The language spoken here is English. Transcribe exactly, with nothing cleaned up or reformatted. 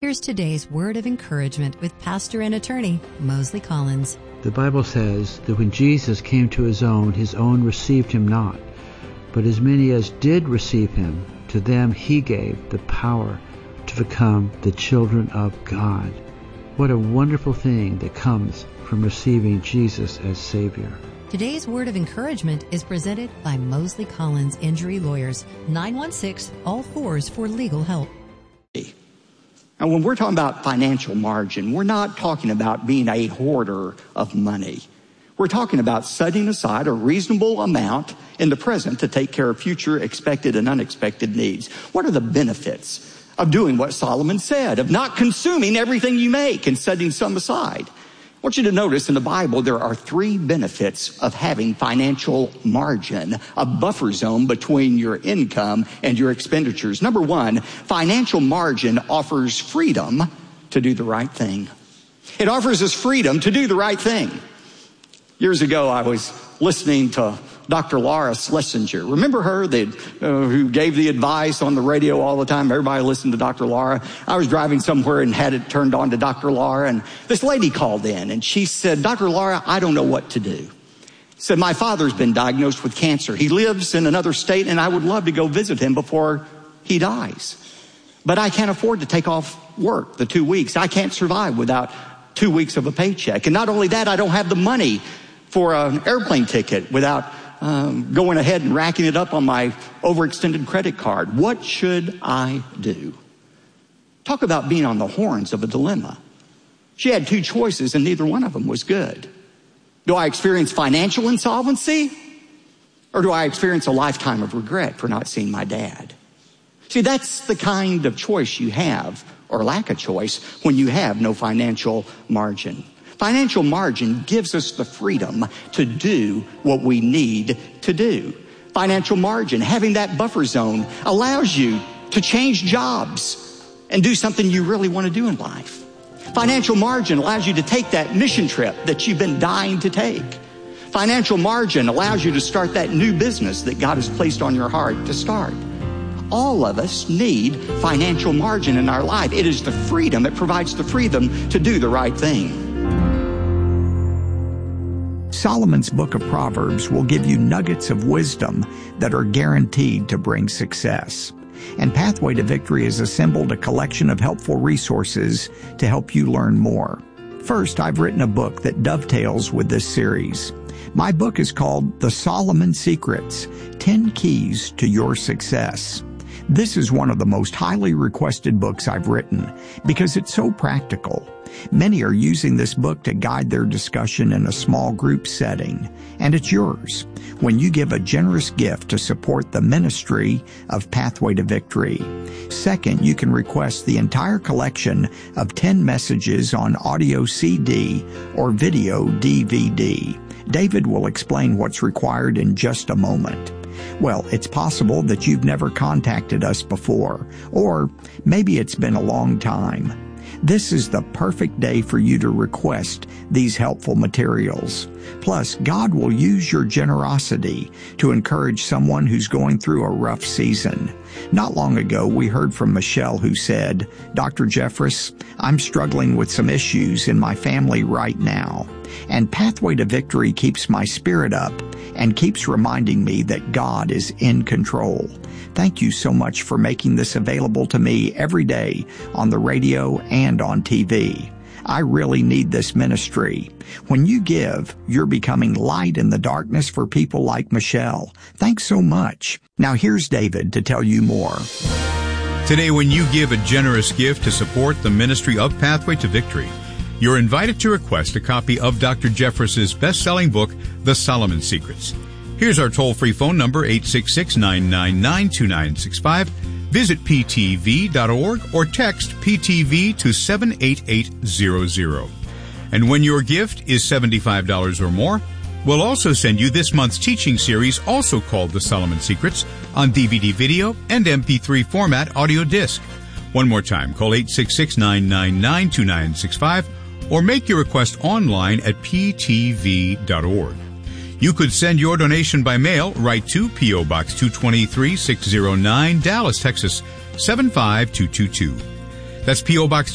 Here's today's word of encouragement with pastor and attorney Mosley Collins. The Bible says that when Jesus came to his own, his own received him not. But as many as did receive him, to them he gave the power to become the children of God. What a wonderful thing that comes from receiving Jesus as Savior. Today's word of encouragement is presented by Mosley Collins Injury Lawyers, nine one six, all fours for legal help. Now, when we're talking about financial margin, we're not talking about being a hoarder of money. We're talking about setting aside a reasonable amount in the present to take care of future expected and unexpected needs. What are the benefits of doing what Solomon said, of not consuming everything you make and setting some aside? I want you to notice in the Bible there are three benefits of having financial margin, a buffer zone between your income and your expenditures. Number one, financial margin offers freedom to do the right thing. It offers us freedom to do the right thing. Years ago, I was listening to Doctor Laura Schlesinger. Remember her, the, uh, who gave the advice on the radio all the time? Everybody listened to Doctor Laura. I was driving somewhere and had it turned on to Doctor Laura, and this lady called in, and she said, Doctor Laura, I don't know what to do. Said, my father's been diagnosed with cancer. He lives in another state, and I would love to go visit him before he dies. But I can't afford to take off work the two weeks. I can't survive without two weeks of a paycheck. And not only that, I don't have the money for an airplane ticket without Um, going ahead and racking it up on my overextended credit card. What should I do? Talk about being on the horns of a dilemma. She had two choices and neither one of them was good. Do I experience financial insolvency? Or do I experience a lifetime of regret for not seeing my dad? See, that's the kind of choice you have, or lack of choice, when you have no financial margin. Financial margin gives us the freedom to do what we need to do. Financial margin, having that buffer zone, allows you to change jobs and do something you really want to do in life. Financial margin allows you to take that mission trip that you've been dying to take. Financial margin allows you to start that new business that God has placed on your heart to start. All of us need financial margin in our life. It is the freedom, it provides the freedom to do the right thing. Solomon's Book of Proverbs will give you nuggets of wisdom that are guaranteed to bring success. And Pathway to Victory has assembled a collection of helpful resources to help you learn more. First, I've written a book that dovetails with this series. My book is called The Solomon Secrets, ten Keys to Your Success. This is one of the most highly requested books I've written because it's so practical. Many are using this book to guide their discussion in a small group setting, and it's yours when you give a generous gift to support the ministry of Pathway to Victory. Second, you can request the entire collection of ten messages on audio C D or video D V D. David will explain what's required in just a moment. Well, it's possible that you've never contacted us before, or maybe it's been a long time. This is the perfect day for you to request these helpful materials. Plus, God will use your generosity to encourage someone who's going through a rough season. Not long ago, we heard from Michelle who said, Doctor Jeffress, I'm struggling with some issues in my family right now, and Pathway to Victory keeps my spirit up and keeps reminding me that God is in control. Thank you so much for making this available to me every day on the radio and on T V. I really need this ministry. When you give, you're becoming light in the darkness for people like Michelle. Thanks so much. Now here's David to tell you more. Today, when you give a generous gift to support the ministry of Pathway to Victory, you're invited to request a copy of Doctor Jeffress's best-selling book, The Solomon Secrets. Here's our toll-free phone number, eight six six, nine nine nine, two nine six five. Visit P T V dot org or text P T V to seven eight eight zero zero. And when your gift is seventy-five dollars or more, we'll also send you this month's teaching series, also called The Solomon Secrets, on D V D video and M P three format audio disc. One more time, call eight six six, nine nine nine, two nine six five or make your request online at P T V dot org. You could send your donation by mail right to P O. Box two twenty-three, six oh nine, Dallas, Texas, seven five two two two. That's P O. Box